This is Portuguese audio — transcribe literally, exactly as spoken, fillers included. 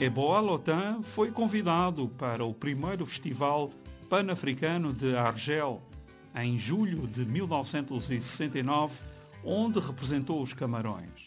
Eboa Lotan foi convidado para o primeiro Festival Pan-Africano de Argel, em julho de mil novecentos e sessenta e nove, onde representou os Camarões.